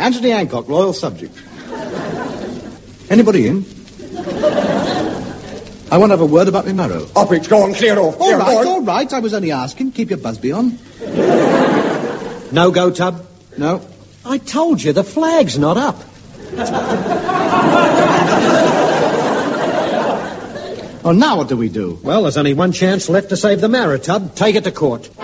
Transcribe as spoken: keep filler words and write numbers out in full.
Anthony Hancock, loyal subject. Anybody in? I want to have a word about my marrow. Up it's gone, clear off. All Clear right, off. all right. I was only asking. Keep your Busby on. No go, Tub? No. I told you, the flag's not up. Oh, now what do we do? Well, there's only one chance left to save the marrow, Tub. Take it to court.